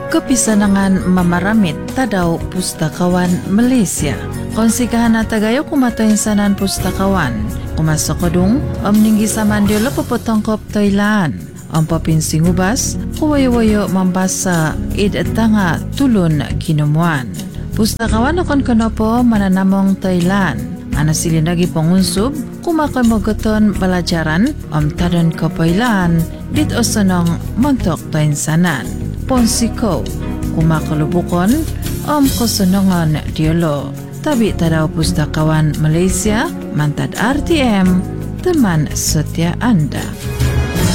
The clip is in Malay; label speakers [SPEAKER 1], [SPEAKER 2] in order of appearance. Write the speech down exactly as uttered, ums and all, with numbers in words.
[SPEAKER 1] kepisanangan mamaramit tadaw pustakawan Malaysia. Konsikahan na tagayo kumatoy sanan pustakawan. Kumasokodong omninggi saman diyo lapopotongkop toylan. Ang papinsingubas, kuwayo-wayo mambasa idatanga tulon kinumuan. Pustakawan akon kanopo mananamong toylan. Ana sili nagi pangunsub, kumakamogoton pelajaran om tadon kapoylan dit osonong montok toin sanan. Ponsiko, kumakalubukon om kosonongan diolo. Tabi tadaw pustakawan Malaysia, mantad R T M, teman setia Anda.